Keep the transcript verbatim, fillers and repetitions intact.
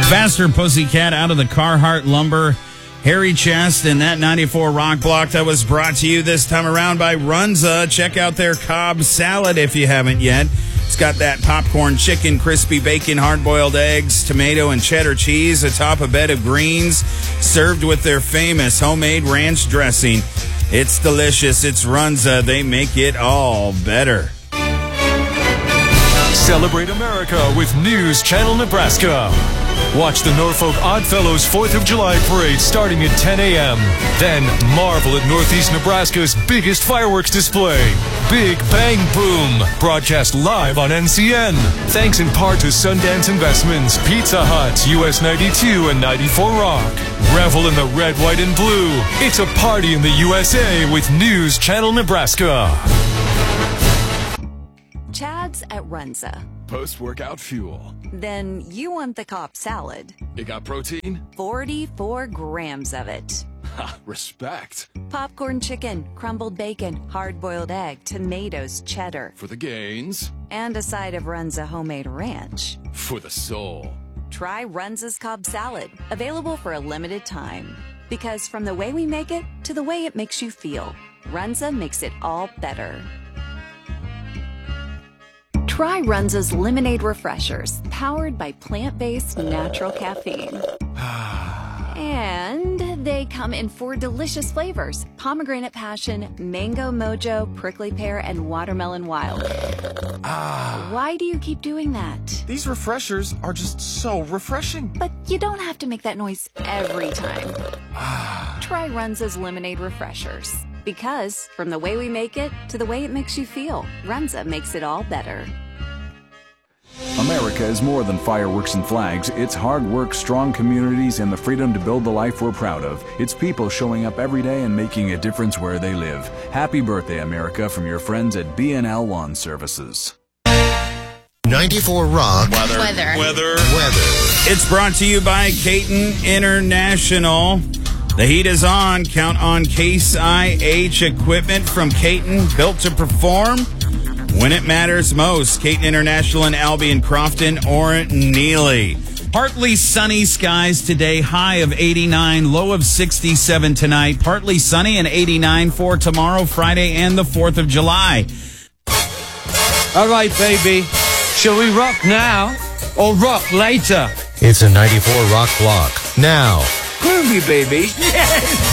Faster Pussycat out of the Carhartt Lumber Hairy Chest, and that ninety-four Rock Block that was brought to you this time around by Runza. Check out their Cobb salad if you haven't yet. It's got that popcorn chicken, crispy bacon, hard-boiled eggs, tomato, and cheddar cheese atop a bed of greens, served with their famous homemade ranch dressing. It's delicious. It's Runza. They make it all better. Celebrate America with News Channel Nebraska. Watch the Norfolk Oddfellows fourth of July parade starting at ten a.m. Then marvel at Northeast Nebraska's biggest fireworks display, Big Bang Boom, broadcast live on N C N. Thanks in part to Sundance Investments, Pizza Hut, U S ninety-two, and ninety-four Rock. Revel in the red, white, and blue. It's a party in the U S A with News Channel Nebraska. Chad's at Runza. Post-workout fuel. Then you want the Cobb salad. It got protein? forty-four grams of it. Ha, respect. Popcorn chicken, crumbled bacon, hard-boiled egg, tomatoes, cheddar. For the gains. And a side of Runza homemade ranch. For the soul. Try Runza's Cobb salad, available for a limited time. Because from the way we make it to the way it makes you feel, Runza makes it all better. Try Runza's Lemonade Refreshers, powered by plant-based natural caffeine. And they come in four delicious flavors: pomegranate passion, mango mojo, prickly pear, and watermelon wild. Why do you keep doing that? These refreshers are just so refreshing. But you don't have to make that noise every time. Try Runza's Lemonade Refreshers. Because from the way we make it to the way it makes you feel, Runza makes it all better. America is more than fireworks and flags. It's hard work, strong communities, and the freedom to build the life we're proud of. It's people showing up every day and making a difference where they live. Happy birthday, America, from your friends at B N L Lawn Services. ninety-four Rock. Weather. Weather. Weather. Weather. It's brought to you by Caton International. The heat is on. Count on Case I H equipment from Caton, built to perform when it matters most. Caton International in Albion, Crofton, or Neely. Partly sunny skies today, high of eighty-nine, low of sixty-seven tonight. Partly sunny and eighty-nine for tomorrow, Friday, and the fourth of July. All right, baby. Shall we rock now or rock later? It's a ninety-four Rock Block. Now. Groovy, baby. Yes!